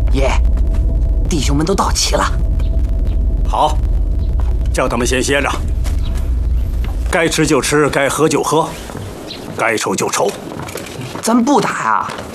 爷，弟兄们都到齐了。 好，叫他们先歇着。该吃就吃，该喝就喝，该抽就抽。 咱不打呀！